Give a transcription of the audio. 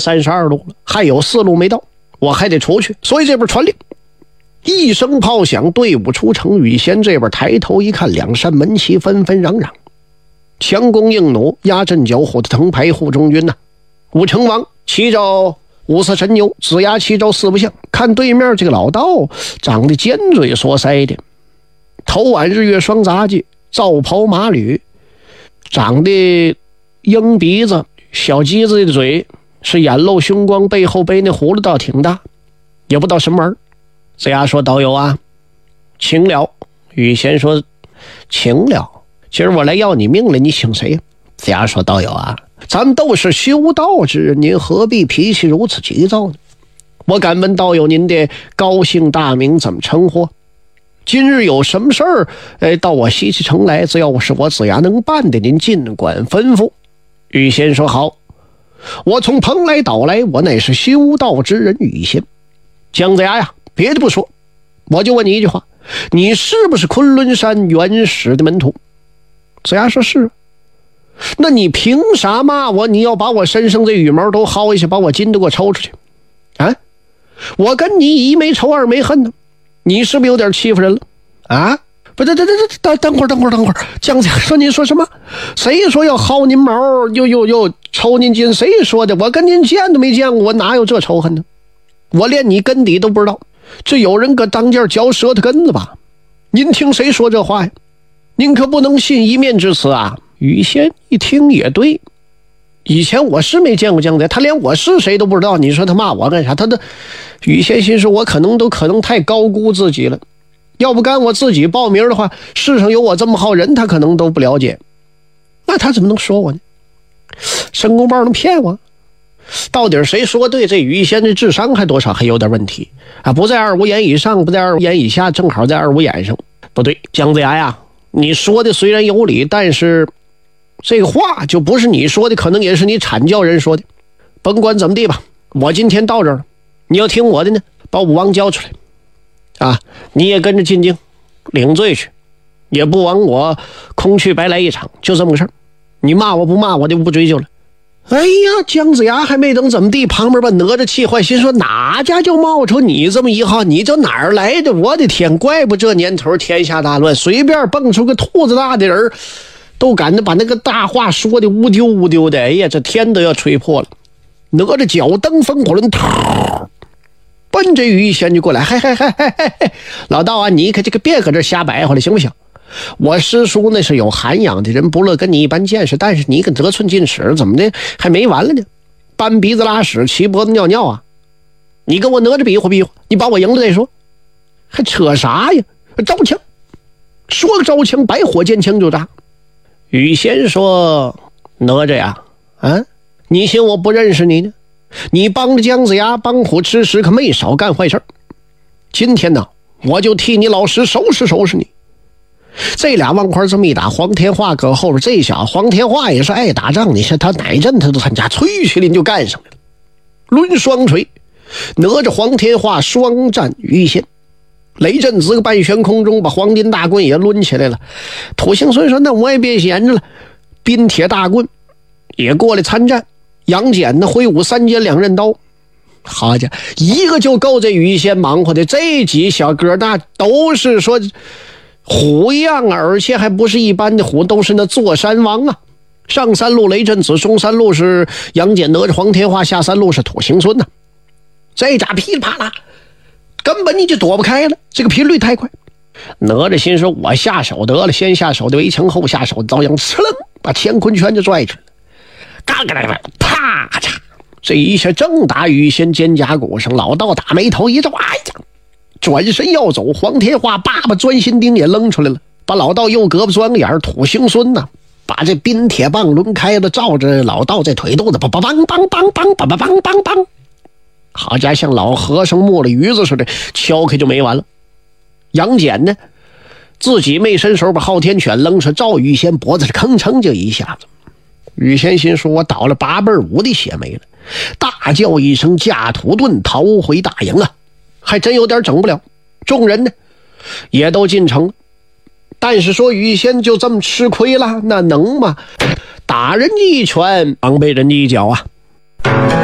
32路了，还有4路没到，我还得出去，所以这边传令。一声炮响，队伍出城。羽贤这边抬头一看，两扇门旗纷纷嚷嚷，强弓硬弩，压阵缴火的藤牌护中军呐。武成王骑着五色神牛，子牙骑着四不像。看对面这个老道长得尖嘴缩腮的，头挽日月双杂技，皂袍马履，长得鹰鼻子，小鸡子的嘴，是眼露凶光，背后背那葫芦倒挺大，也不知道什么玩意儿。子牙说：“道友啊，请了。”羽贤说：“请了。今儿我来要你命了，你请谁？”子牙说：“道友啊，咱都是修道之人，您何必脾气如此急躁呢？我敢问道友您的高姓大名怎么称呼？今日有什么事儿，到我西岐城来，只要是我子牙能办的，您尽管吩咐。”羽贤说：“好，我从蓬莱岛来，我乃是修道之人羽贤。姜子牙呀，别的不说，我就问你一句话，你是不是昆仑山原始的门徒？”子牙说：“是。”那你凭啥骂我？你要把我身上这羽毛都薅一下，把我筋都给我抽出去啊！我跟你一没仇二没恨呢，你是不是有点欺负人了啊？不，等会儿，姜子牙说：“您说什么？谁说要薅您毛又抽您筋？谁说的？我跟您见都没见过，我哪有这仇恨呢？我连你根底都不知道，这有人搁当间嚼舌头根子吧？您听谁说这话呀？您可不能信一面之词啊！”羽贤一听也对，以前我是没见过姜子牙，他连我是谁都不知道，你说他骂我干啥？他的羽贤心说，我可能太高估自己了，要不干我自己报名的话，世上有我这么好人，他可能都不了解，那他怎么能说我呢？申公豹能骗我？到底谁说对？这羽贤的智商还多少还有点问题啊！不在25眼以上，不在25眼以下，正好在25眼上。不对，姜子牙呀，你说的虽然有理，但是这个话就不是你说的，可能也是你阐教人说的。甭管怎么地吧，我今天到这儿了，你要听我的呢，把武王交出来啊！你也跟着进京领罪去，也不枉我空去白来一场，就这么个事儿。你骂我不骂我就不追究了。哎呀，姜子牙还没等怎么地，旁边把哪吒气坏，心说哪家就冒出你这么一号，你这哪儿来的？我的天，怪不这年头天下大乱，随便蹦出个兔子大的人都敢把那个大话说的乌丢乌丢的。哎呀，这天都要吹破了。哪吒脚蹬风火轮，奔着羽贤就过来，嘿，老道啊，你可这个别搁这瞎白话了，行不行？我师叔那是有涵养的人，不乐跟你一般见识，但是你跟得寸进尺，怎么的还没完了呢？搬鼻子拉屎，骑脖子尿尿啊！你跟我哪吒比划比划，你把我赢了再说，还扯啥呀？招枪，说个招枪，白火箭枪就炸。羽贤说：“哪吒呀，你信我不认识你呢？你帮着姜子牙帮虎吃食，可没少干坏事。今天呢，我就替你老师收拾收拾你。”这俩王块这么一打，黄天化搁后边，这小黄天化也是爱打仗，你看他哪阵他都参加，崔麒麟就干上来了，抡双锤，哪吒黄天化双战羽贤。雷震子半悬空中把黄金大棍也抡起来了。土行孙说：“那我也别闲着了，冰铁大棍也过来参战。”杨戬呢挥舞3尖2刃刀，好家伙，一个就够这羽贤忙活的。这几小哥那都是说虎一样啊，而且还不是一般的虎，都是那坐山王啊。上3路雷震子，中3路是杨戬哪吒黄天化，下3路是土行孙呐。这家噼里啪啦，根本你就躲不开了，这个频率太快。哪吒心说：“我下手得了，先下手的围城，后下手的遭殃。”呲楞，把乾坤圈就拽出来了。嘎嘎嘎，啪嚓！这一下正打羽贤肩胛骨上，老道打眉头一皱，哎呀！转身要走，黄天化爸爸钻心钉也扔出来了，把老道右胳膊钻个眼。土行孙呢，把这冰铁棒抡开了，照着老道这腿肚子，梆梆梆梆梆梆梆梆梆梆，好家伙，像老和尚摸了鱼子似的敲开就没完了。杨戬呢，自己没伸手把昊天犬扔出，照羽贤脖子吭哧就一下子。羽贤心说：“我倒了8辈5的血没了。”大叫一声，架土遁逃回大营啊！还真有点整不了。众人呢也都进城了，但是说羽贤就这么吃亏了，那能吗？打人家一拳，防备人家一脚啊！